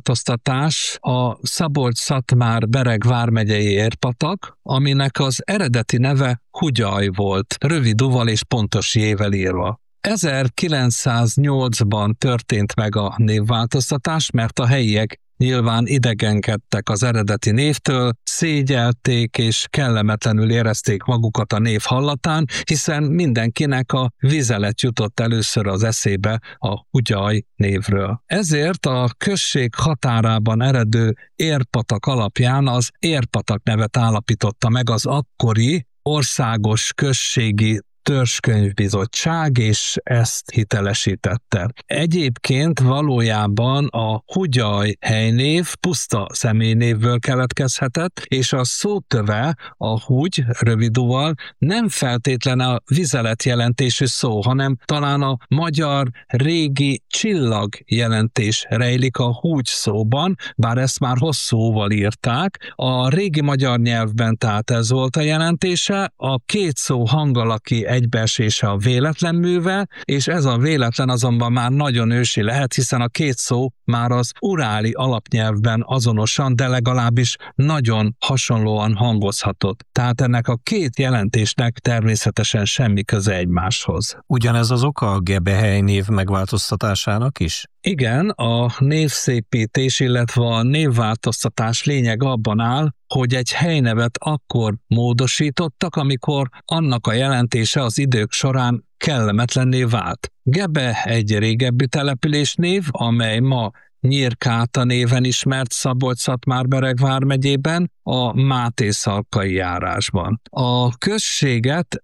névváltoztatás a Szabolcs-Szatmár-Bereg vármegyei Érpatak, aminek az eredeti neve Hugyaj volt, rövid U-val és pontos J-vel írva. 1908-ban történt meg a névváltoztatás, mert a helyiek nyilván idegenkedtek az eredeti névtől, szégyelték és kellemetlenül érezték magukat a név hallatán, hiszen mindenkinek a Vizelet jutott először az eszébe a Hugyaj névről. Ezért a község határában eredő Érpatak alapján az Érpatak nevet állapította meg az akkori országos községi törzskönyvbizottság, és ezt hitelesítette. Egyébként valójában a Hugyaj helynév puszta személynévből keletkezhetett, és a szótöve, a Hugy, rövid U-val, nem feltétlen a Vizelet jelentésű szó, hanem talán a magyar régi csillag jelentés rejlik a Hugy szóban, bár ezt már hosszú U-val írták. A régi magyar nyelvben tehát ez volt a jelentése, a két szó hangalaki egybeesése a véletlen műve, és ez a véletlen azonban már nagyon ősi lehet, hiszen a két szó már az uráli alapnyelvben azonosan, de legalábbis nagyon hasonlóan hangozhatott. Tehát ennek a két jelentésnek természetesen semmi köze egymáshoz. Ugyanez az oka a Gebehely név megváltoztatásának is? Igen, a névszépítés, illetve a névváltoztatás lényeg abban áll, hogy egy helynevet akkor módosítottak, amikor annak a jelentése az idők során kellemetlenné vált. Gebe egy régebbi településnév, amely ma Nyírkáta néven ismert Szabolcs-Szatmár-Bereg vármegyében, a Mátészalkai járásban. A községet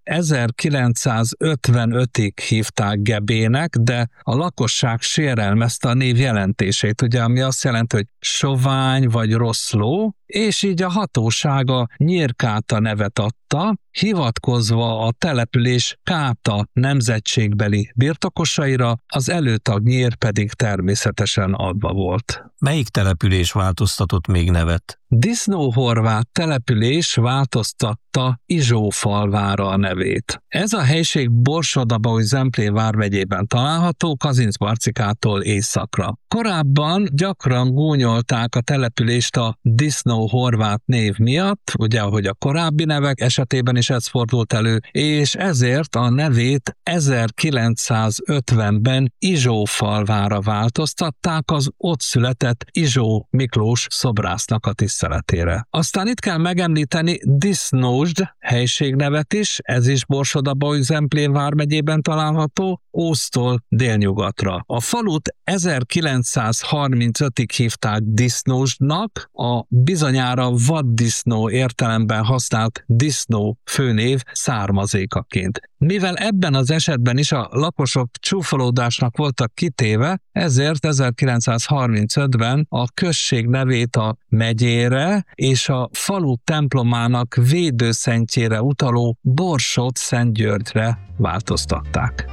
1955-ig hívták Gebének, de a lakosság sérelmezte a név jelentését, ugye, ami azt jelenti, hogy sovány vagy rossz ló, és így a hatóság a Nyírkáta nevet adta, hivatkozva a település Káta nemzetségbeli birtokosaira, az előtag Nyír pedig természetesen adva volt. Melyik település változtatott még nevet? Disznóhorvát település változtatta Izsófalvára a nevét. Ez a helység Borsod-Abaúj-Zemplén vármegyében található, Kazincbarcikától északra. Korábban gyakran gúnyolták a települést a disznóhorvát név miatt, ugye ahogy a korábbi nevek esetében is ez fordult elő, és ezért a nevét 1950-ben Izsófalvára változtatták az ott született Izsó Miklós szobrásznak a tiszteletére. Aztán itt kell megemlíteni Disznósd helységnevet is, ez is Borsod-Abaúj-Zemplén vármegyében található, Ósztól délnyugatra. A falut 1935-ig hívták Disznósdnak, a bizonyára vaddisznó értelemben használt disznó főnév származékaként. Mivel ebben az esetben is a lakosok csúfolódásnak voltak kitéve, ezért 1935-ben a község nevét a megyére és a falu templomának védőszentjére utaló Borsod-Szentgyörgyre változtatták.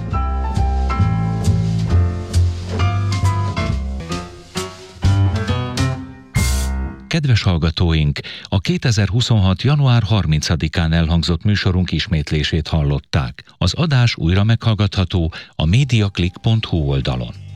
Kedves hallgatóink, a 2026. január 30-án elhangzott műsorunk ismétlését hallották. Az adás újra meghallgatható a mediaclick.hu oldalon.